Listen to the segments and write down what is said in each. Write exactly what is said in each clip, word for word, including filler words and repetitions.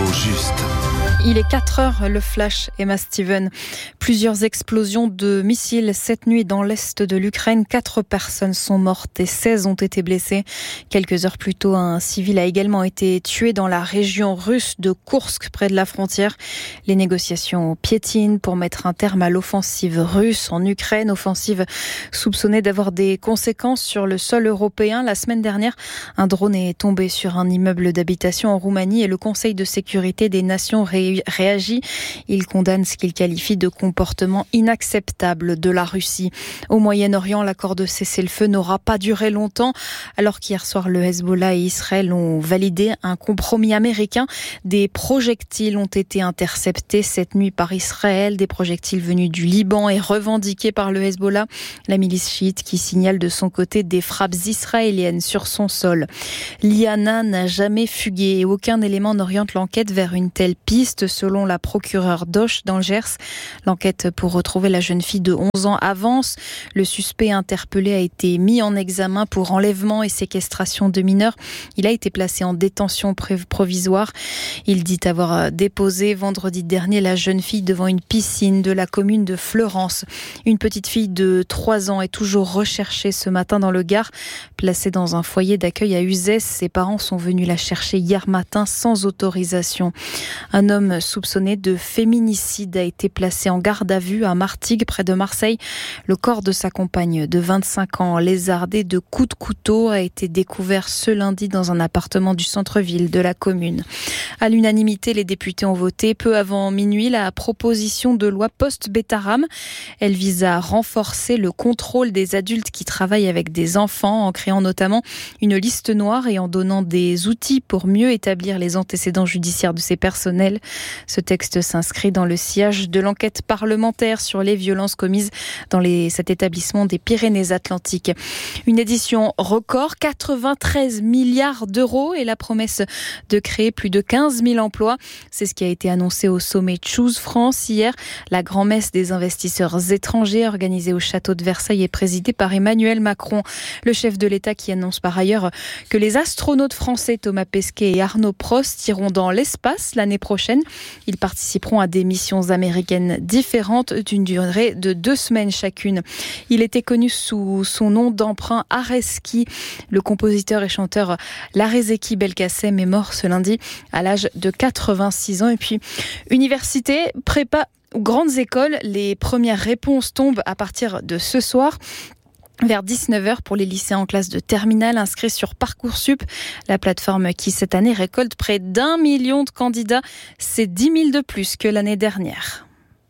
L'info juste. Il est quatre heures, le flash, Emma Steven. Plusieurs explosions de missiles cette nuit dans l'est de l'Ukraine. Quatre personnes sont mortes et seize ont été blessées. Quelques heures plus tôt, un civil a également été tué dans la région russe de Koursk, près de la frontière. Les négociations piétinent pour mettre un terme à l'offensive russe en Ukraine. Offensive soupçonnée d'avoir des conséquences sur le sol européen. La semaine dernière, un drone est tombé sur un immeuble d'habitation en Roumanie et le Conseil de sécurité des Nations réunit réagit. Il condamne ce qu'il qualifie de comportement inacceptable de la Russie. Au Moyen-Orient, l'accord de cessez-le-feu n'aura pas duré longtemps, alors qu'hier soir, le Hezbollah et Israël ont validé un compromis américain. Des projectiles ont été interceptés cette nuit par Israël, des projectiles venus du Liban et revendiqués par le Hezbollah, la milice chiite qui signale de son côté des frappes israéliennes sur son sol. L'I A N A n'a jamais fugué et aucun élément n'oriente l'enquête vers une telle piste. Selon la procureure d'Auch dans le Gers, l'enquête pour retrouver la jeune fille de onze ans avance. Le suspect interpellé a été mis en examen pour enlèvement et séquestration de mineurs. Il a été placé en détention provisoire. Il dit avoir déposé vendredi dernier la jeune fille devant une piscine de la commune de Fleurance. Une petite fille de trois ans est toujours recherchée ce matin dans le Gard. Placée dans un foyer d'accueil à Uzès, ses parents sont venus la chercher hier matin sans autorisation. Un homme soupçonné de féminicide a été placé en garde à vue à Martigues, près de Marseille. Le corps de sa compagne de vingt-cinq ans, lézardé de coups de couteau, a été découvert ce lundi dans un appartement du centre-ville de la commune. À l'unanimité, les députés ont voté peu avant minuit la proposition de loi post-Bétaram. Elle vise à renforcer le contrôle des adultes qui travaillent avec des enfants, en créant notamment une liste noire et en donnant des outils pour mieux établir les antécédents judiciaires de ces personnels. Ce texte s'inscrit dans le sillage de l'enquête parlementaire sur les violences commises dans les, cet établissement des Pyrénées-Atlantiques. Une édition record, quatre-vingt-treize milliards d'euros et la promesse de créer plus de quinze mille emplois. C'est ce qui a été annoncé au sommet Choose France hier. La grand-messe des investisseurs étrangers organisée au château de Versailles est présidée par Emmanuel Macron, le chef de l'État qui annonce par ailleurs que les astronautes français Thomas Pesquet et Arnaud Prost iront dans l'espace l'année prochaine. Ils participeront à des missions américaines différentes d'une durée de deux semaines chacune. Il était connu sous son nom d'emprunt Areski. Le compositeur et chanteur Larezeki Belkacem est mort ce lundi à l'âge de quatre-vingt-six ans. Et puis, université, prépa ou grandes écoles, les premières réponses tombent à partir de ce soir. Vers dix-neuf heures pour les lycéens en classe de terminale inscrits sur Parcoursup, la plateforme qui cette année récolte près d'un million de candidats. C'est dix mille de plus que l'année dernière.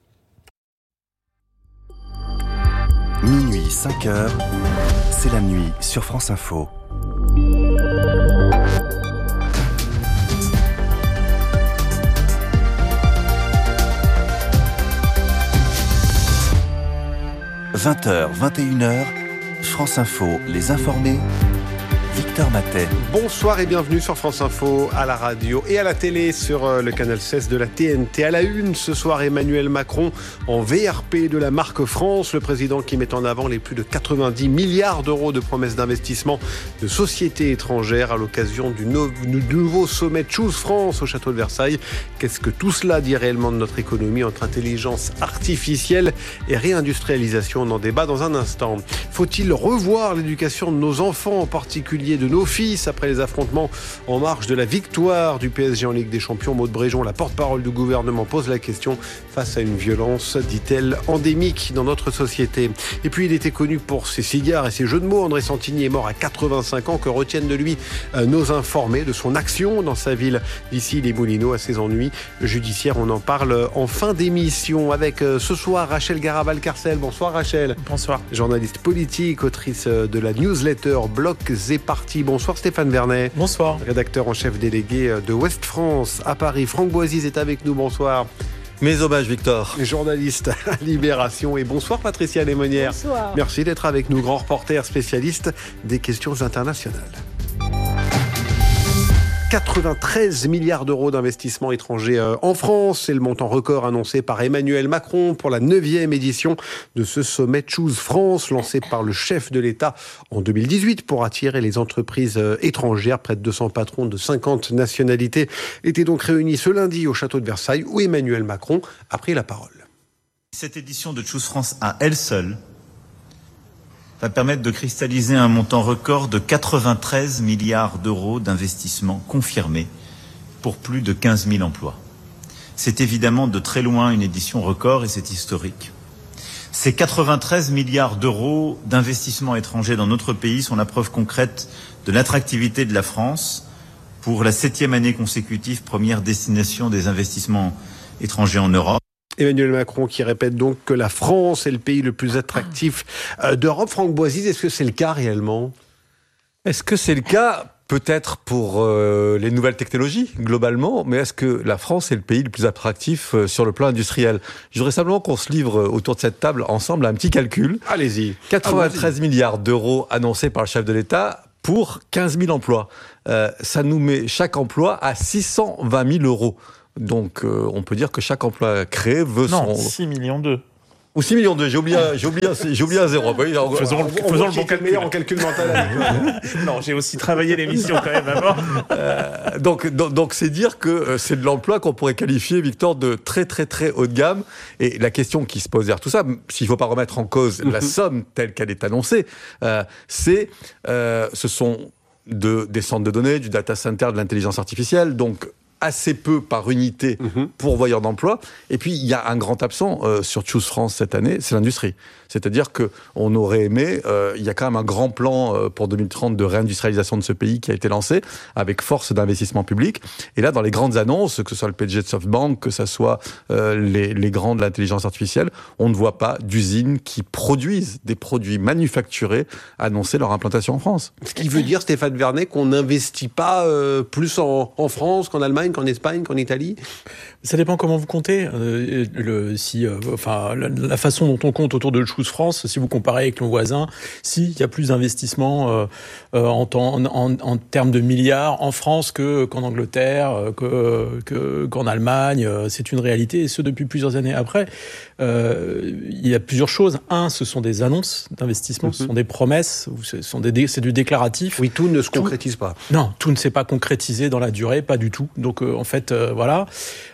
Minuit, cinq heures, c'est la nuit sur France Info. vingt heures, vingt et une heures, France Info, les informés, Victor Matet. Bonsoir et bienvenue sur France Info, à la radio et à la télé sur le canal seize de la T N T. À la une, ce soir, Emmanuel Macron en V R P de la marque France, le président qui met en avant les plus de quatre-vingt-dix milliards d'euros de promesses d'investissement de sociétés étrangères à l'occasion du, no- du nouveau sommet Choose France au château de Versailles. Qu'est-ce que tout cela dit réellement de notre économie entre intelligence artificielle et réindustrialisation? On en débat dans un instant. Faut-il revoir l'éducation de nos enfants, en particulier de nos fils, après les affrontements en marge de la victoire du P S G en Ligue des Champions? Maud Bréjon, la porte-parole du gouvernement, pose la question face à une violence, dit-elle, endémique dans notre société. Et puis il était connu pour ses cigares et ses jeux de mots. André Santini est mort à quatre-vingt-cinq ans. Que retiennent de lui euh, nos informés, de son action dans sa ville d'ici les Moulineaux, à ses ennuis judiciaires? On en parle en fin d'émission avec euh, ce soir Rachel Garabal-Carcel. Bonsoir Rachel. Bonsoir. Journaliste politique, autrice de la newsletter Blocs et Partis. Bonsoir Stéphane Vernet. Bonsoir. Rédacteur en chef délégué de Ouest France à Paris. Franck Boisiz est avec nous. Bonsoir. Mes hommages, Victor. Journaliste à Libération. Et bonsoir Patricia Lémonière. Bonsoir. Merci d'être avec nous, grand reporter spécialiste des questions internationales. quatre-vingt-treize milliards d'euros d'investissements étrangers en France. C'est le montant record annoncé par Emmanuel Macron pour la neuvième édition de ce sommet Choose France, lancé par le chef de l'État en deux mille dix-huit pour attirer les entreprises étrangères. Près de deux cents patrons de cinquante nationalités étaient donc réunis ce lundi au château de Versailles où Emmanuel Macron a pris la parole. Cette édition de Choose France à elle seule va permettre de cristalliser un montant record de quatre-vingt-treize milliards d'euros d'investissement confirmés pour plus de quinze mille emplois. C'est évidemment de très loin une édition record et c'est historique. Ces quatre-vingt-treize milliards d'euros d'investissement étranger dans notre pays sont la preuve concrète de l'attractivité de la France pour la septième année consécutive, première destination des investissements étrangers en Europe. Emmanuel Macron qui répète donc que la France est le pays le plus attractif d'Europe. Franck Boisise, est-ce que c'est le cas réellement ? Est-ce que c'est le cas ? Peut-être pour euh, les nouvelles technologies, globalement, mais est-ce que la France est le pays le plus attractif euh, sur le plan industriel ? Je voudrais simplement qu'on se livre autour de cette table ensemble à un petit calcul. Allez-y. quatre-vingt-treize Allez-y. milliards d'euros annoncés par le chef de l'État pour quinze mille emplois. Euh, ça nous met chaque emploi à six cent vingt mille euros. Donc, euh, on peut dire que chaque emploi créé veut non, son... six millions deux. Ou six millions deux, j'ai oublié, j'ai oublié, j'ai oublié un zéro. Oui, alors, Faisons, On, le, on faisons voit le bon calcul. meilleur en calcul mental. Non, j'ai aussi travaillé l'émission quand même avant. Euh, donc, donc, donc, c'est dire que euh, c'est de l'emploi qu'on pourrait qualifier, Victor, de très, très, très haut de gamme. Et la question qui se pose derrière tout ça, s'il ne faut pas remettre en cause la somme telle qu'elle est annoncée, euh, c'est, euh, ce sont de, des centres de données, du data center, de l'intelligence artificielle, donc assez peu par unité mmh. pourvoyeur d'emploi. Et puis, il y a un grand absent euh, sur Choose France cette année, c'est l'industrie. C'est-à-dire qu'on aurait aimé, euh, il y a quand même un grand plan euh, pour deux mille trente de réindustrialisation de ce pays qui a été lancé, avec force d'investissement public. Et là, dans les grandes annonces, que ce soit le P D G de SoftBank, que ce soit euh, les, les grands de l'intelligence artificielle, on ne voit pas d'usines qui produisent des produits manufacturés annoncer leur implantation en France. Ce qui veut dire, Stéphane Vernet, qu'on n'investit pas euh, plus en, en France qu'en Allemagne, qu'en Espagne, qu'en Italie ? Ça dépend comment vous comptez. Euh, le, si, euh, enfin, la, la façon dont on compte autour de Choose France, si vous comparez avec nos voisins, si il y a plus d'investissements euh, euh, en, en, en, en termes de milliards en France que, qu'en Angleterre, que, que, qu'en Allemagne, c'est une réalité, et ce depuis plusieurs années. Après, euh, il y a plusieurs choses. Un, ce sont des annonces d'investissement, mm-hmm. ce sont des promesses, ce sont des, c'est du déclaratif. Oui, tout ne se tout, concrétise pas. Non, tout ne s'est pas concrétisé dans la durée, pas du tout. Donc, euh, en fait, euh, voilà.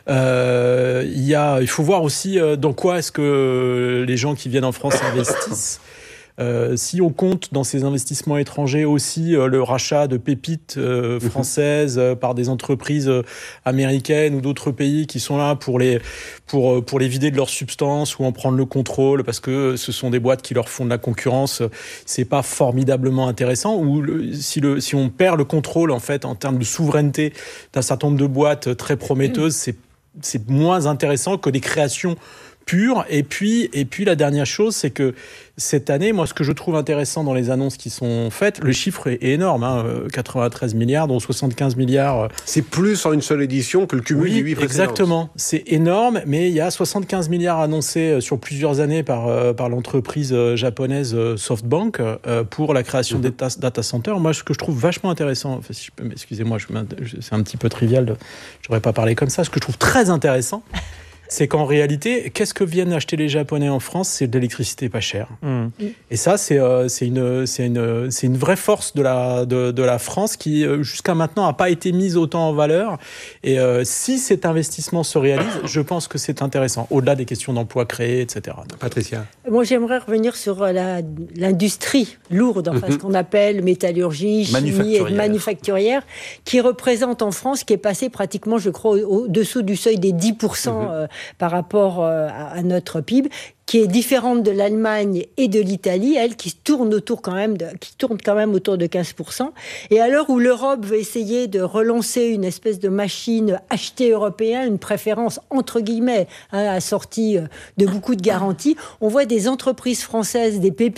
Euh, il y a, il faut voir aussi euh, dans quoi est-ce que les gens qui viennent en France investissent. Euh, si on compte dans ces investissements étrangers aussi euh, le rachat de pépites euh, françaises euh, par des entreprises euh, américaines ou d'autres pays qui sont là pour les pour euh, pour les vider de leur substance ou en prendre le contrôle parce que ce sont des boîtes qui leur font de la concurrence, c'est pas formidablement intéressant. Ou le, si le si on perd le contrôle en fait en termes de souveraineté d'un certain nombre de boîtes très prometteuses, c'est c'est moins intéressant que des créations pures. Et puis et puis la dernière chose, c'est que cette année, moi, ce que je trouve intéressant dans les annonces qui sont faites, le chiffre est énorme, hein, quatre-vingt-treize milliards, dont soixante-quinze milliards. C'est plus en une seule édition que le cumul oui, des huit précédentes. Exactement. C'est énorme, mais il y a soixante-quinze milliards annoncés sur plusieurs années par, par l'entreprise japonaise SoftBank pour la création mmh. des data centers. Moi, ce que je trouve vachement intéressant, enfin, si je peux, excusez-moi, je, c'est un petit peu trivial, de, je n'aurais pas parlé comme ça. Ce que je trouve très intéressant, c'est qu'en réalité, qu'est-ce que viennent acheter les Japonais en France ? C'est de l'électricité pas chère. Mmh. Et ça, c'est, euh, c'est, une, c'est, une, c'est une vraie force de la, de, de la France qui, euh, jusqu'à maintenant, n'a pas été mise autant en valeur. Et euh, si cet investissement se réalise, je pense que c'est intéressant, au-delà des questions d'emplois créés, et cetera. Patricia ? Moi, j'aimerais revenir sur la, l'industrie lourde, enfin, mmh. ce qu'on appelle métallurgie, chimie et manufacturière, qui représente en France, qui est passé pratiquement, je crois, au-dessous du seuil des dix pour cent mmh. euh, par rapport euh, à notre P I B, qui est différente de l'Allemagne et de l'Italie, elle qui tourne autour quand même de, qui tourne quand même autour de quinze pour cent. Et à l'heure où l'Europe veut essayer de relancer une espèce de machine achetée européenne, une préférence entre guillemets, hein, assortie de beaucoup de garanties, on voit des entreprises françaises, des pépites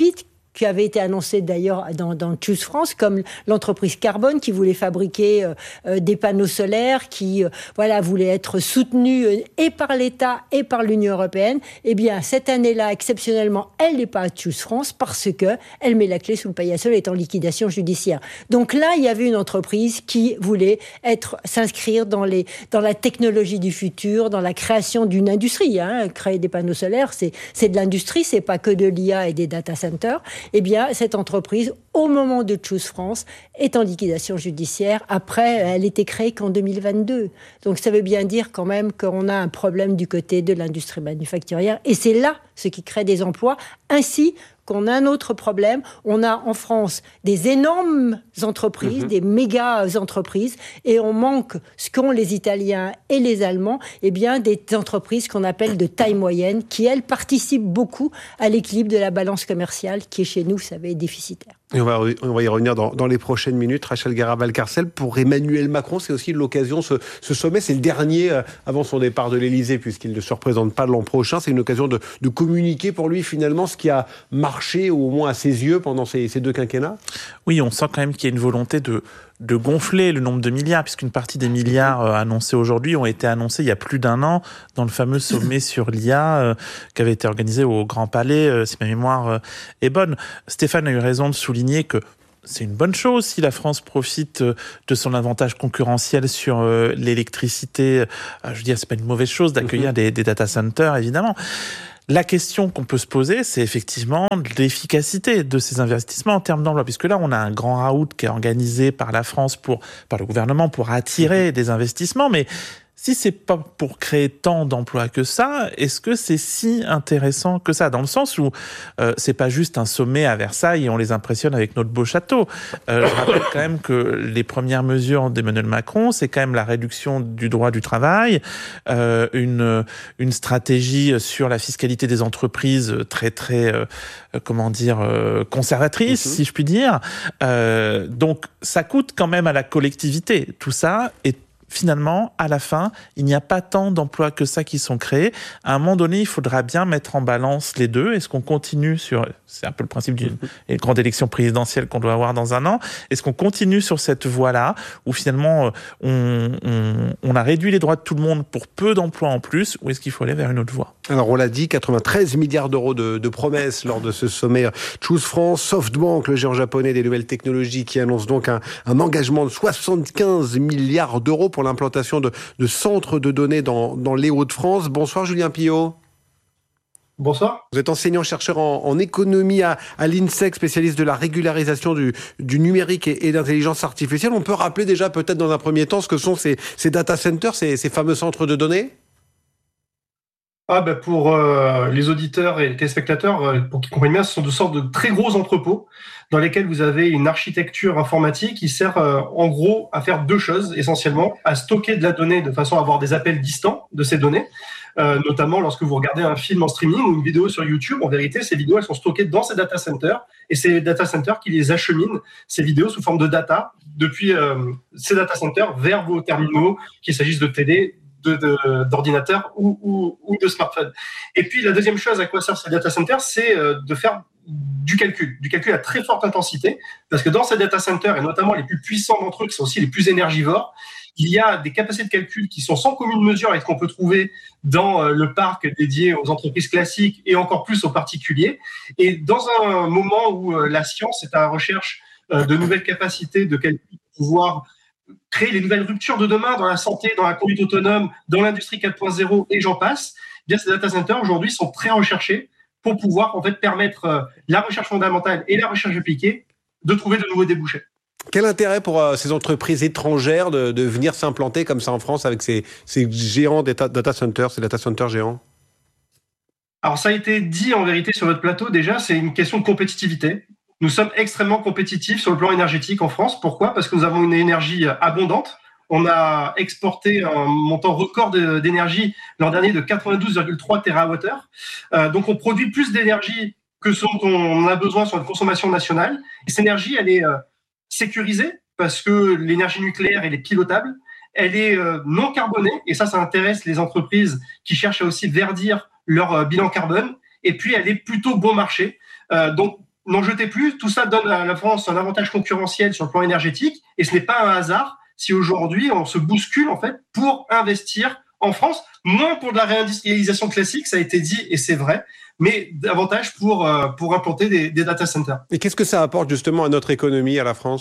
qui avaient été annoncées d'ailleurs dans, dans Choose France, comme l'entreprise Carbone qui voulait fabriquer euh, euh, des panneaux solaires, qui euh, voilà, voulait être soutenue euh, et par l'État et par l'Union européenne. Eh bien, cette année-là, exceptionnellement, elle n'est pas à Choose France parce qu'elle met la clé sous le paillasson et est en liquidation judiciaire. Donc là, il y avait une entreprise qui voulait être, s'inscrire dans, les, dans la technologie du futur, dans la création d'une industrie. Hein. Créer des panneaux solaires, c'est, c'est de l'industrie, c'est pas que de l'I A et des data centers. Eh bien, cette entreprise, au moment de Choose France, est en liquidation judiciaire. Après, elle n'était créée qu'en deux mille vingt-deux. Donc, ça veut bien dire quand même qu'on a un problème du côté de l'industrie manufacturière. Et c'est là ce qui crée des emplois, ainsi qu'on a un autre problème. On a en France des énormes entreprises, mmh. des méga entreprises, et on manque, ce qu'ont les Italiens et les Allemands, eh bien, des entreprises qu'on appelle de taille moyenne, qui, elles, participent beaucoup à l'équilibre de la balance commerciale, qui est chez nous, vous savez, déficitaire. Et on va, on va y revenir dans, dans les prochaines minutes. Rachel Garra-Valcarcel, pour Emmanuel Macron, c'est aussi l'occasion, ce, ce sommet, c'est le dernier euh, avant son départ de l'Élysée, puisqu'il ne se représente pas l'an prochain. C'est une occasion de, de communiquer pour lui, finalement, ce qui a marché, ou au moins à ses yeux, pendant ces, ces deux quinquennats. Oui, on sent quand même qu'il y a une volonté de, de gonfler le nombre de milliards, puisqu'une partie des milliards euh, annoncés aujourd'hui ont été annoncés il y a plus d'un an dans le fameux sommet sur l'I A euh, qui avait été organisé au Grand Palais, euh, si ma mémoire euh, est bonne. Stéphane a eu raison de souligner que c'est une bonne chose si la France profite de son avantage concurrentiel sur euh, l'électricité. Euh, je veux dire, c'est pas une mauvaise chose d'accueillir mmh. des, des data centers, évidemment. La question qu'on peut se poser, c'est effectivement l'efficacité de ces investissements en termes d'emploi, puisque là, on a un grand raout qui est organisé par la France, pour, par le gouvernement, pour attirer mmh. des investissements, mais si c'est pas pour créer tant d'emplois que ça, est-ce que c'est si intéressant que ça? Dans le sens où euh, c'est pas juste un sommet à Versailles et on les impressionne avec notre beau château. Euh, je rappelle quand même que les premières mesures d'Emmanuel Macron, c'est quand même la réduction du droit du travail, euh, une une stratégie sur la fiscalité des entreprises très très euh, comment dire euh, conservatrice, mm-hmm. si je puis dire. Euh, donc ça coûte quand même à la collectivité. Tout ça est finalement, à la fin, il n'y a pas tant d'emplois que ça qui sont créés. À un moment donné, il faudra bien mettre en balance les deux. Est-ce qu'on continue sur... C'est un peu le principe d'une grande élection présidentielle qu'on doit avoir dans un an. Est-ce qu'on continue sur cette voie-là, où finalement, on, on, on a réduit les droits de tout le monde pour peu d'emplois en plus, ou est-ce qu'il faut aller vers une autre voie? Alors, on l'a dit, quatre-vingt-treize milliards d'euros de, de promesses lors de ce sommet Choose France. SoftBank, le géant japonais des nouvelles technologies, qui annonce donc un, un engagement de soixante-quinze milliards d'euros pour l'implantation de, de centres de données dans, dans les Hauts-de-France. Bonsoir Julien Pillot. Bonsoir. Vous êtes enseignant-chercheur en, en économie à, à l'INSEC, spécialiste de la régularisation du, du numérique et, et d'intelligence artificielle. On peut rappeler déjà peut-être dans un premier temps ce que sont ces, ces data centers, ces, ces fameux centres de données? Ah ben pour euh, les auditeurs et les téléspectateurs, euh, pour qu'ils comprennent bien, ce sont de sortes de très gros entrepôts dans lesquels vous avez une architecture informatique qui sert euh, en gros à faire deux choses essentiellement, à stocker de la donnée de façon à avoir des appels distants de ces données, euh, notamment lorsque vous regardez un film en streaming ou une vidéo sur YouTube. En vérité, ces vidéos elles sont stockées dans ces data centers et c'est les data centers qui les acheminent, ces vidéos sous forme de data depuis euh, ces data centers vers vos terminaux, qu'il s'agisse de télé, De, de, d'ordinateurs ou, ou, ou de smartphones. Et puis la deuxième chose à quoi servent ces data centers, c'est de faire du calcul, du calcul à très forte intensité, parce que dans ces data centers, et notamment les plus puissants d'entre eux, qui sont aussi les plus énergivores, il y a des capacités de calcul qui sont sans commune mesure avec ce qu'on peut trouver dans le parc dédié aux entreprises classiques et encore plus aux particuliers. Et dans un moment où la science est à la recherche de nouvelles capacités de calcul pour pouvoir créer les nouvelles ruptures de demain dans la santé, dans la conduite autonome, dans l'industrie quatre point zéro et j'en passe, eh bien ces data centers aujourd'hui sont très recherchés pour pouvoir en fait permettre la recherche fondamentale et la recherche appliquée de trouver de nouveaux débouchés. Quel intérêt pour euh, ces entreprises étrangères de, de venir s'implanter comme ça en France avec ces, ces géants data, data centers, ces data centers géants? Alors ça a été dit en vérité sur votre plateau déjà, c'est une question de compétitivité. Nous sommes extrêmement compétitifs sur le plan énergétique en France. Pourquoi ? Parce que nous avons une énergie abondante. On a exporté un montant record d'énergie l'an dernier de quatre-vingt-douze virgule trois térawattheures. Euh, donc, on produit plus d'énergie que ce dont on a besoin sur la consommation nationale. Et cette énergie, elle est euh, sécurisée parce que l'énergie nucléaire, elle est pilotable. Elle est euh, non carbonée. Et ça, ça intéresse les entreprises qui cherchent à aussi verdir leur euh, bilan carbone. Et puis, elle est plutôt bon marché. Euh, donc, n'en jetez plus. Tout ça donne à la France un avantage concurrentiel sur le plan énergétique. Et ce n'est pas un hasard si aujourd'hui on se bouscule en fait pour investir en France, moins pour de la réindustrialisation classique, ça a été dit et c'est vrai, mais davantage pour, euh, pour implanter des, des data centers. Et qu'est-ce que ça apporte justement à notre économie, à la France ?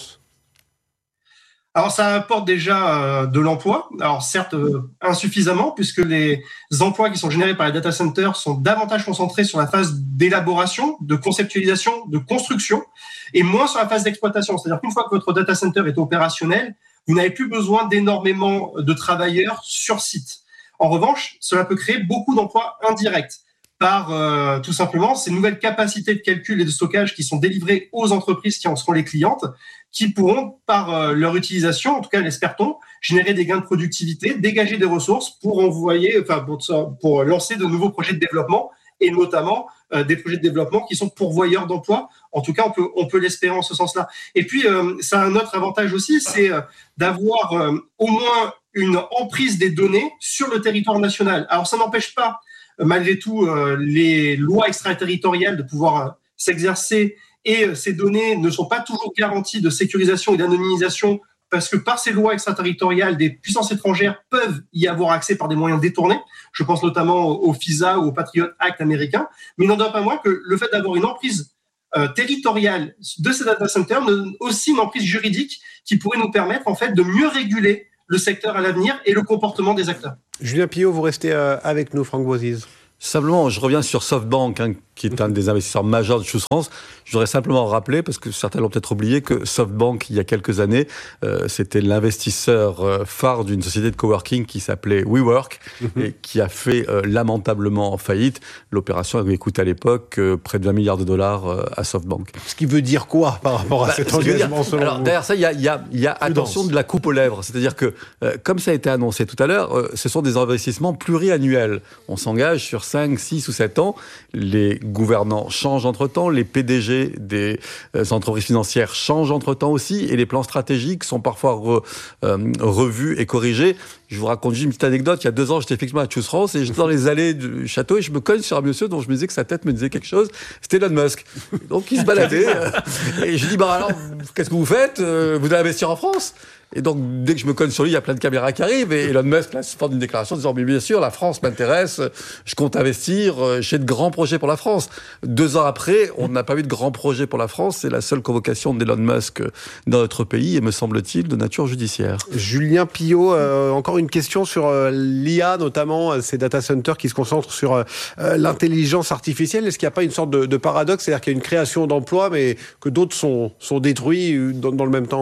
Alors ça apporte déjà euh, de l'emploi, alors certes euh, insuffisamment puisque les emplois qui sont générés par les data centers sont davantage concentrés sur la phase d'élaboration, de conceptualisation, de construction et moins sur la phase d'exploitation. C'est-à-dire qu'une fois que votre data center est opérationnel, vous n'avez plus besoin d'énormément de travailleurs sur site. En revanche, cela peut créer beaucoup d'emplois indirects par euh, tout simplement ces nouvelles capacités de calcul et de stockage qui sont délivrées aux entreprises qui en seront les clientes, qui pourront, par euh, leur utilisation, en tout cas l'espère-t-on, générer des gains de productivité, dégager des ressources pour envoyer, enfin pour, pour lancer de nouveaux projets de développement et notamment euh, des projets de développement qui sont pourvoyeurs d'emplois. En tout cas, on peut, on peut l'espérer en ce sens-là. Et puis, euh, ça a un autre avantage aussi, c'est euh, d'avoir euh, au moins une emprise des données sur le territoire national. Alors, ça n'empêche pas, euh, malgré tout, euh, les lois extraterritoriales de pouvoir euh, s'exercer et euh, ces données ne sont pas toujours garanties de sécurisation et d'anonymisation parce que par ces lois extraterritoriales, des puissances étrangères peuvent y avoir accès par des moyens détournés. Je pense notamment au FISA ou au Patriot Act américain. Mais il n'en demeure pas moins que le fait d'avoir une emprise euh, territoriale de ces data centers donne aussi une emprise juridique qui pourrait nous permettre en fait de mieux réguler le secteur à l'avenir et le comportement des acteurs. Julien Pillot, vous restez euh, avec nous, Franck Boisiz. Simplement, je reviens sur SoftBank, hein, qui est un des investisseurs majeurs de Choose France. Je voudrais simplement rappeler, parce que certains l'ont peut-être oublié, que SoftBank, il y a quelques années, euh, c'était l'investisseur euh, phare d'une société de coworking qui s'appelait WeWork, mmh. et qui a fait euh, lamentablement en faillite. L'opération avait coûté à l'époque euh, près de vingt milliards de dollars euh, à SoftBank. Ce qui veut dire quoi par rapport à bah, cet engagement selon Alors, vous ? Derrière ça, il y a, il y a, il y a attention de la coupe aux lèvres. C'est-à-dire que, euh, comme ça a été annoncé tout à l'heure, euh, ce sont des investissements pluriannuels. On s'engage sur cinq, six ou sept ans. Les gouvernants changent entre-temps, les P D G des euh, entreprises financières changent entre-temps aussi, et les plans stratégiques sont parfois re, euh, revus et corrigés. Je vous raconte juste une petite anecdote. Il y a deux ans, j'étais effectivement à Choose France et j'étais dans les allées du château et je me cogne sur un monsieur dont je me disais que sa tête me disait quelque chose. C'était Elon Musk. Donc, il se baladait. euh, et je dis, bah alors, qu'est-ce que vous faites ? Vous allez investir en France ? Et donc, dès que je me cogne sur lui, il y a plein de caméras qui arrivent. Et Elon Musk, là, se fait une déclaration disant, mais bien sûr, la France m'intéresse, je compte investir, j'ai de grands projets pour la France. Deux ans après, on n'a pas eu de grands projets pour la France. C'est la seule convocation d'Elon Musk dans notre pays, et me semble-t-il, de nature judiciaire. Julien Pillot, euh, encore une question sur euh, l'I A, notamment euh, ces data centers qui se concentrent sur euh, l'intelligence artificielle. Est-ce qu'il n'y a pas une sorte de, de paradoxe ? C'est-à-dire qu'il y a une création d'emplois, mais que d'autres sont, sont détruits dans, dans le même temps ?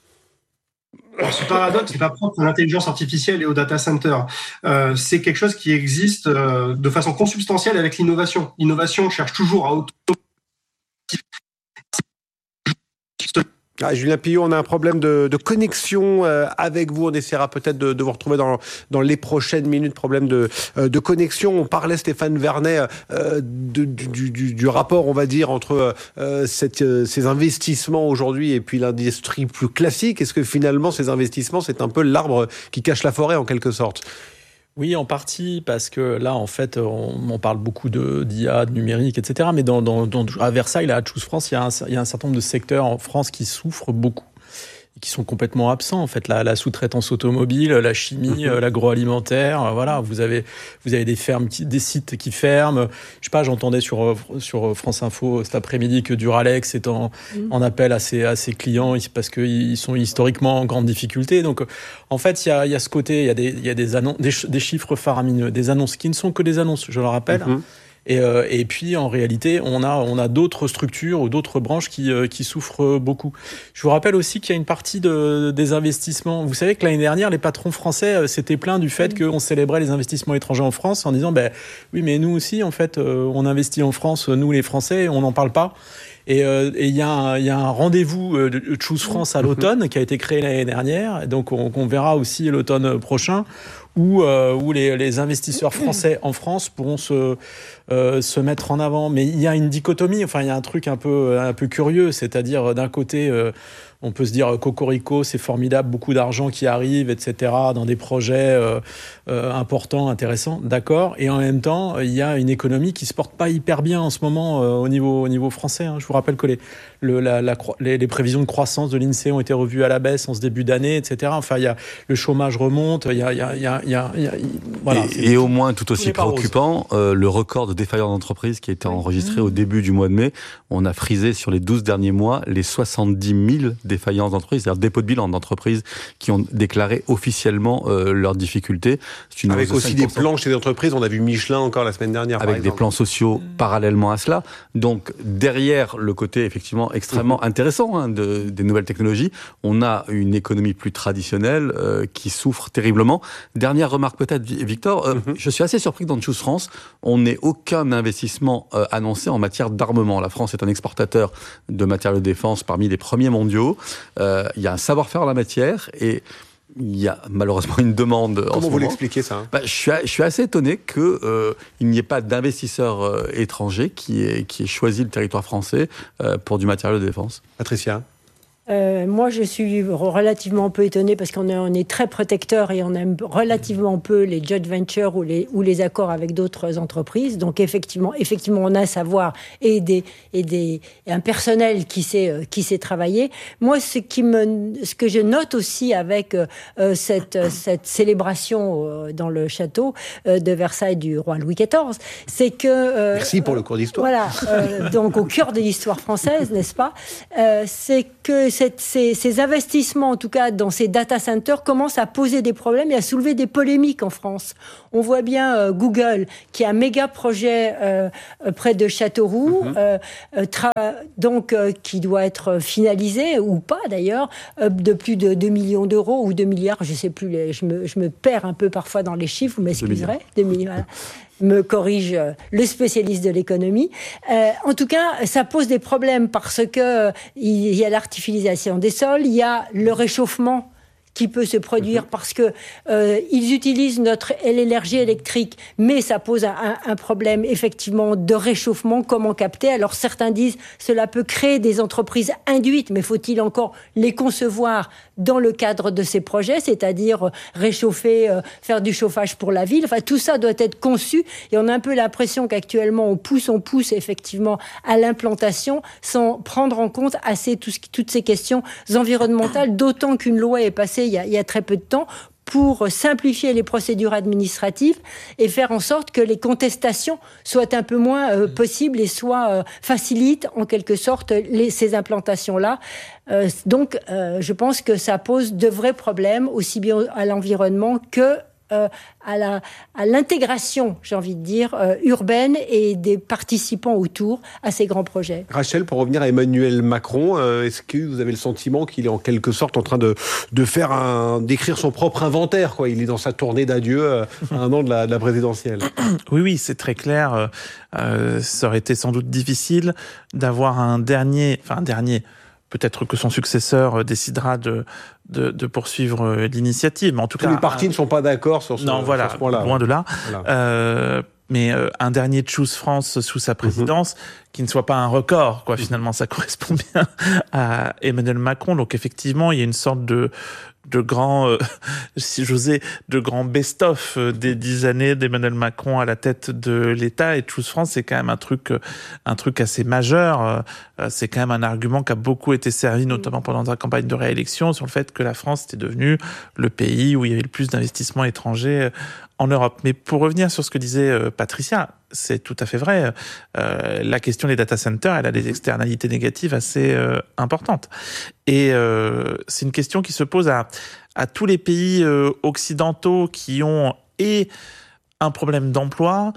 Alors, ce paradoxe n'est pas propre à l'intelligence artificielle et au data center. Euh, c'est quelque chose qui existe euh, de façon consubstantielle avec l'innovation. L'innovation cherche toujours à auto... Ah, Julien Pillot, on a un problème de, de connexion euh, avec vous. On essaiera peut-être de, de vous retrouver dans, dans les prochaines minutes. Problème de, euh, de connexion. On parlait, Stéphane Vernet, euh, de, du, du, du rapport, on va dire, entre euh, cette, euh, ces investissements aujourd'hui et puis l'industrie plus classique. Est-ce que finalement, ces investissements, c'est un peu l'arbre qui cache la forêt, en quelque sorte ? Oui, en partie, parce que là, en fait, on, on parle beaucoup de, d'I A, de numérique, et cetera. Mais dans, dans, dans, à Versailles, là, à Choose France, il y, a un, il y a un certain nombre de secteurs en France qui souffrent beaucoup, qui sont complètement absents. En fait, la, la sous-traitance automobile, la chimie, mmh. l'agroalimentaire, voilà. Vous avez, vous avez des fermes, qui, des sites qui ferment. Je sais pas, j'entendais sur sur France Info cet après-midi que Duralex est en, mmh. en appel à ses à ses clients parce qu'ils sont historiquement en grande difficulté. Donc, en fait, il y a il y a ce côté, il y a des il y a des annonces, des, des chiffres faramineux, des annonces qui ne sont que des annonces. Je le rappelle. Mmh. Et, euh, et puis, en réalité, on a, on a d'autres structures ou d'autres branches qui, euh, qui souffrent beaucoup. Je vous rappelle aussi qu'il y a une partie de, des investissements. Vous savez que l'année dernière, les patrons français euh, s'étaient plaints du fait qu'on célébrait les investissements étrangers en France en disant, ben, oui, mais nous aussi, en fait, euh, on investit en France, nous les Français, on n'en parle pas. Et il euh, y, y a un rendez-vous euh, de Choose France à l'automne qui a été créé l'année dernière, donc on, on verra aussi l'automne prochain, où, euh, où les, les investisseurs français en France pourront se, euh, se mettre en avant. Mais il y a une dichotomie, enfin il y a un truc un peu, un peu curieux, c'est-à-dire d'un côté, euh, on peut se dire cocorico, c'est formidable, beaucoup d'argent qui arrive, et cetera, dans des projets euh, euh, importants, intéressants, d'accord. Et en même temps, il y a une économie qui se porte pas hyper bien en ce moment euh, au niveau au niveau français. Hein. Je vous rappelle que les, le, la, la, les, les prévisions de croissance de l'INSEE ont été revues à la baisse en ce début d'année, et cetera. Enfin, il y a le chômage remonte, il y a, il y a, il y a, il y a, il y a voilà. Et, et au moins tout aussi préoccupant, euh, le record de défaillance d'entreprise qui a été enregistré mmh. au début du mois de mai. On a frisé sur les douze derniers mois les soixante-dix mille défaillances d'entreprises, c'est-à-dire dépôt de bilan d'entreprises qui ont déclaré officiellement euh, leurs difficultés. C'est une Avec aussi des plans chez les entreprises, on a vu Michelin encore la semaine dernière. Avec des plans sociaux mmh. parallèlement à cela. Donc derrière le côté effectivement extrêmement mmh. intéressant hein, de, des nouvelles technologies, on a une économie plus traditionnelle euh, qui souffre terriblement. Dernière remarque peut-être, Victor, euh, mmh. je suis assez surpris que dans Choose France, on n'ait aucun investissement euh, annoncé en matière d'armement. La France est un exportateur de matériaux de défense parmi les premiers mondiaux. Euh, il y a un savoir-faire en la matière et il y a malheureusement une demande. Comment en ce vous moment. l'expliquez ça hein bah, je, suis, je suis assez étonné qu'il euh, n'y ait pas d'investisseurs euh, étrangers qui aient, qui aient choisi le territoire français euh, pour du matériel de défense. Patricia Euh, moi, je suis relativement peu étonnée parce qu'on est, on est très protecteur et on aime relativement peu les joint ventures ou les, ou les accords avec d'autres entreprises. Donc, effectivement, effectivement, on a un savoir et, des, et, des, et un personnel qui sait, qui sait travailler. Moi, ce, qui me, ce que je note aussi avec euh, cette, cette célébration euh, dans le château euh, de Versailles du roi Louis quatorze, c'est que... Euh, Merci pour le cours d'histoire. Voilà, euh, donc au cœur de l'histoire française, n'est-ce pas euh, c'est que Cette, ces, ces investissements, en tout cas dans ces data centers, commencent à poser des problèmes et à soulever des polémiques en France. On voit bien euh, Google, qui a un méga projet euh, près de Châteauroux, mm-hmm. euh, tra- donc euh, qui doit être finalisé, ou pas d'ailleurs, euh, de plus de deux millions d'euros, ou deux milliards, je ne sais plus, les, je, me, je me perds un peu parfois dans les chiffres, vous m'excuserez. deux milliards. Voilà. Me corrige le spécialiste de l'économie. Euh, en tout cas, ça pose des problèmes parce que euh, il y a l'artificialisation des sols, il y a le réchauffement qui peut se produire parce que euh, ils utilisent notre l'énergie électrique, mais ça pose un, un problème effectivement de réchauffement. Comment capter ? Alors certains disent cela peut créer des entreprises induites, mais faut-il encore les concevoir dans le cadre de ces projets, c'est-à-dire réchauffer, euh, faire du chauffage pour la ville. Enfin, tout ça doit être conçu et on a un peu l'impression qu'actuellement on pousse, on pousse effectivement à l'implantation sans prendre en compte assez tout ce qui, toutes ces questions environnementales, d'autant qu'une loi est passée il y a, il y a très peu de temps pour simplifier les procédures administratives et faire en sorte que les contestations soient un peu moins euh, possibles et soient euh, facilitent en quelque sorte les, ces implantations-là. Euh, donc, euh, je pense que ça pose de vrais problèmes aussi bien à l'environnement que Euh, à, la, à l'intégration, j'ai envie de dire, euh, urbaine et des participants autour à ces grands projets. Rachel, pour revenir à Emmanuel Macron, euh, est-ce que vous avez le sentiment qu'il est en quelque sorte en train de, de faire un, d'écrire son propre inventaire, quoi ? Il est dans sa tournée d'adieu euh, à un an de la, de la présidentielle. Oui, oui, c'est très clair. Euh, ça aurait été sans doute difficile d'avoir un dernier, enfin un dernier. Peut-être que son successeur décidera de, de, de poursuivre l'initiative. Mais en tout Tous cas, les partis un... ne sont pas d'accord sur ce, non, voilà, sur ce point-là. Loin de là. Voilà. Euh, mais euh, un dernier Choose France sous sa présidence, mm-hmm. qui ne soit pas un record, quoi. Finalement, ça correspond bien à Emmanuel Macron. Donc effectivement, il y a une sorte de de grand, euh, si j'osais, de grand best-of euh, des dix années d'Emmanuel Macron à la tête de l'État. Et Choose France, c'est quand même un truc, euh, un truc assez majeur. Euh, c'est quand même un argument qui a beaucoup été servi, notamment pendant la campagne de réélection, sur le fait que la France était devenue le pays où il y avait le plus d'investissements étrangers en Europe. Mais pour revenir sur ce que disait euh, Patricia, c'est tout à fait vrai. Euh, la question des data centers, elle a des externalités négatives assez euh, importantes. Et euh, c'est une question qui se pose à, à tous les pays euh, occidentaux qui ont et un problème d'emploi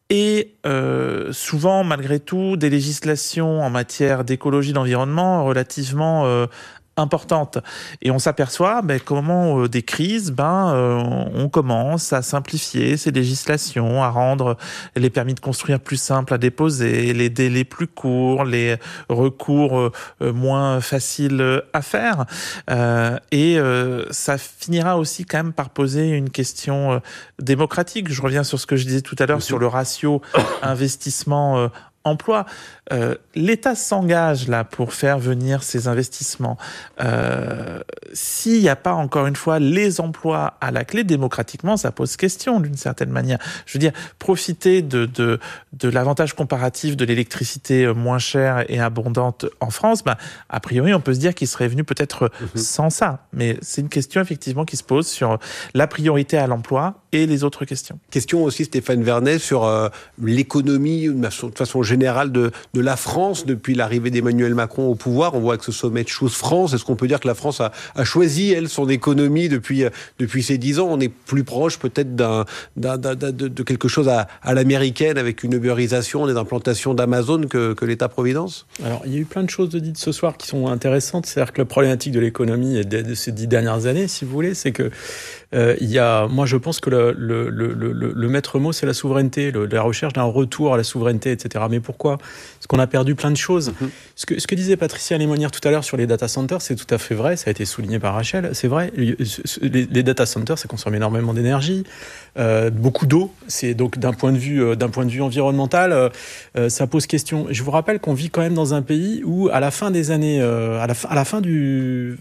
et euh, souvent, malgré tout, des législations en matière d'écologie, d'environnement relativement euh, importante. Et on s'aperçoit ben, comment euh, des crises, ben, euh, on commence à simplifier ces législations, à rendre les permis de construire plus simples à déposer, les délais plus courts, les recours euh, moins faciles à faire. Euh, et euh, ça finira aussi quand même par poser une question euh, démocratique. Je reviens sur ce que je disais tout à l'heure sur le ratio investissement euh, emploi. Euh, L'État s'engage là pour faire venir ces investissements. Euh, s'il n'y a pas, encore une fois, les emplois à la clé, démocratiquement, ça pose question d'une certaine manière. Je veux dire, profiter de, de, de l'avantage comparatif de l'électricité moins chère et abondante en France, bah, a priori, on peut se dire qu'il serait venu peut-être mmh. sans ça. Mais c'est une question, effectivement, qui se pose sur la priorité à l'emploi et les autres questions. Question aussi, Stéphane Vernet, sur euh, l'économie, de façon générale, de, de la France depuis l'arrivée d'Emmanuel Macron au pouvoir. On voit que ce sommet de Choose France, est-ce qu'on peut dire que la France a, a choisi, elle, son économie depuis, depuis ces dix ans? On est plus proche peut-être d'un, d'un, d'un, de, de quelque chose à, à l'américaine, avec une ubérisation, des implantations d'Amazon que, que l'État-providence? Alors, il y a eu plein de choses dites ce soir qui sont intéressantes. C'est-à-dire que la problématique de l'économie et de, de ces dix dernières années, si vous voulez, c'est que euh, il y a, moi, je pense que le, le, le, le, le maître mot, c'est la souveraineté, le, la recherche d'un retour à la souveraineté, et cetera. Mais pourquoi? Parce qu'on a perdu plein de choses. Mm-hmm. Ce que, ce que disait Patricia Lémonière tout à l'heure sur les data centers, c'est tout à fait vrai. Ça a été souligné par Rachel. C'est vrai. Les, les data centers, ça consomme énormément d'énergie, euh, beaucoup d'eau. C'est donc d'un point de vue, euh, d'un point de vue environnemental, euh, ça pose question. Je vous rappelle qu'on vit quand même dans un pays où, à la fin des années, euh, à la fin, à la fin du,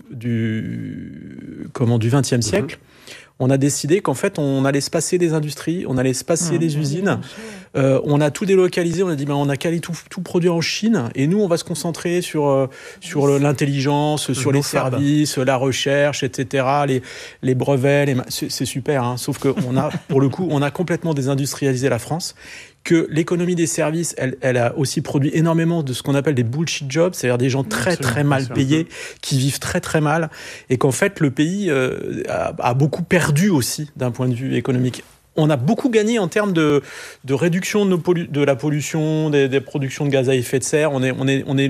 du, comment, du vingtième siècle, mm-hmm. on a décidé qu'en fait, on allait se passer des industries, on allait se passer mmh, des usines. Euh, on a tout délocalisé, on a dit ben, on a qu'à aller tout, tout produire en Chine. Et nous, on va se concentrer sur, euh, sur l'intelligence, sur les services, la recherche, et cetera, les, les brevets. Les... C'est, c'est super, hein, sauf qu'on a, pour le coup, on a complètement désindustrialisé la France. Que l'économie des services, elle, elle a aussi produit énormément de ce qu'on appelle des bullshit jobs, c'est-à-dire des gens très Absolument, très mal payés, qui vivent très très mal, et qu'en fait le pays euh, a, a beaucoup perdu aussi d'un point de vue économique. On a beaucoup gagné en termes de, de réduction de, nos pollu- de la pollution, des, des productions de gaz à effet de serre. On est, on est, on est